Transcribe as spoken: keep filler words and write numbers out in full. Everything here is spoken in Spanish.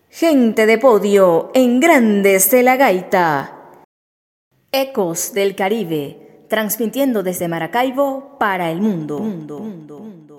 Gente de podio, en Grandes de la Gaita. Ecos del Caribe, transmitiendo desde Maracaibo para el mundo. mundo, mundo, mundo.